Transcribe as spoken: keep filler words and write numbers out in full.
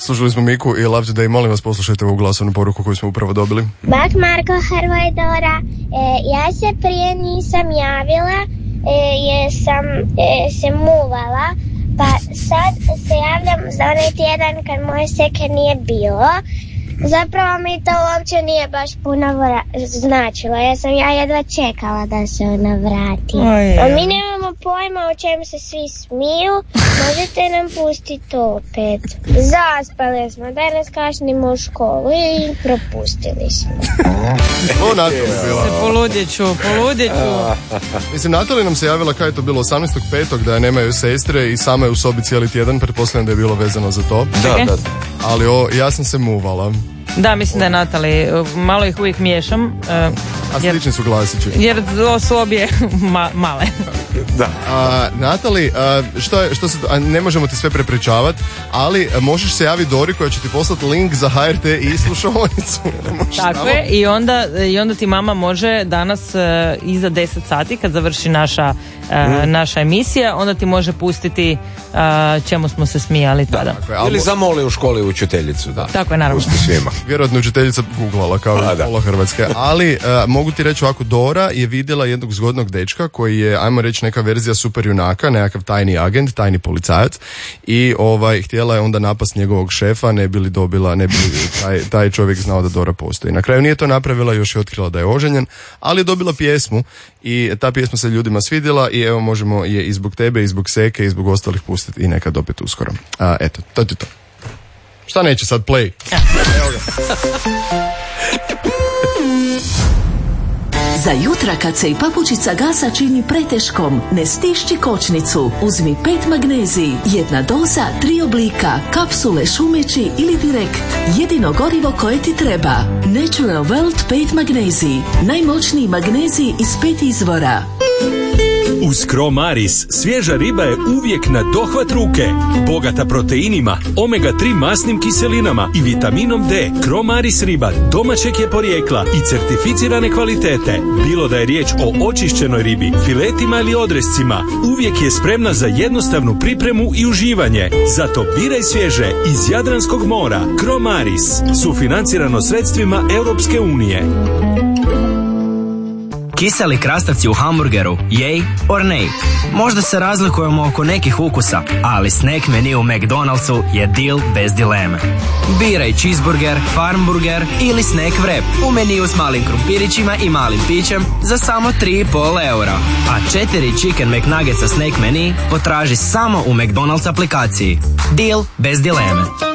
Slušali smo Miku i Love Today, molim vas poslušajte ovu glasovnu poruku koju smo upravo dobili. Bak Marko, Hrvoj, Dora, e, ja se prije nisam javila e, jer sam e, se muvala, pa sad se javljam za onaj tjedan kad moje seke nije bilo. Zapravo mi to uopće nije baš puno vra- značilo. Ja sam ja jedva čekala da se ona vrati. A mi nemamo pojma o čemu se svi smiju. Možete nam pustiti opet. Zaspali smo. Danas kašnimo u školu i propustili smo. O, Natali bila. Se poludjeću, poludjeću. Mislim, Natali nam se javila kada je to bilo osamnaestog petog da nemaju sestre i sama je u sobi cijeli tjedan. Pretpostavljam da je bilo vezano za to. Da, da. Ali o, ja sam se muvala. Da, mislim da je Natali, malo ih uvijek miješam. Uh, A slični su glasići. Jer su obje ma- male. Da. A, Natali, a, što, je, što se, a ne možemo ti sve prepričavati, ali a, možeš se javiti Dori koja će ti poslati link za H R T i slušalicu. Tako je, i onda, i onda ti mama može danas uh, iza deset sati kad završi naša, uh, mm. naša emisija, onda ti može pustiti uh, čemu smo se smijali tada. Tako je, ali... Ili zamoli u školi učiteljicu, da. Tako je, naravno. Pusti svima. Vjerojatno učiteljica googlala kao i pola Hrvatske. Ali uh, mogu ti reći ovako, Dora je vidjela jednog zgodnog dečka koji je, ajmo reći, neka verzija super junaka, nekakav tajni agent, tajni policajac i ovaj, htjela je onda napast njegovog šefa, ne bi li dobila, ne bi li taj, taj čovjek znao da Dora postoji. Na kraju nije to napravila, još je otkrila da je oženjen, ali je dobila pjesmu i ta pjesma se ljudima svidjela i evo možemo je i zbog tebe, i zbog Seke, i zbog ostalih pustiti i nekad opet uskoro. A, eto, to je to. Šta neće sad play? Evo ga. Za jutra kad se i papučica gasa čini preteškom, ne stišći kočnicu. Uzmi pet magnezij, jedna doza, tri oblika, kapsule, šumeći ili direkt. Jedino gorivo koje ti treba. Natural World pet magnezij. Najmoćniji magnezij iz pet izvora. Uz Cromaris svježa riba je uvijek na dohvat ruke. Bogata proteinima, omega tri masnim kiselinama i vitaminom D. Cromaris riba domaćeg je porijekla i certificirane kvalitete. Bilo da je riječ o očišćenoj ribi, filetima ili odrescima, uvijek je spremna za jednostavnu pripremu i uživanje. Zato biraj svježe iz Jadranskog mora. Cromaris, sufinancirano sredstvima Europske unije. Kiseli krastavci u hamburgeru, yay or nay? Možda se razlikujemo oko nekih ukusa, ali snack menu u McDonald'su je deal bez dileme. Biraj cheeseburger, farmburger ili snack wrap u meniju s malim krumpirićima i malim pićem za samo tri i pol eura. A četiri chicken McNuggetsa snack menu potraži samo u McDonald's aplikaciji. Deal bez dileme.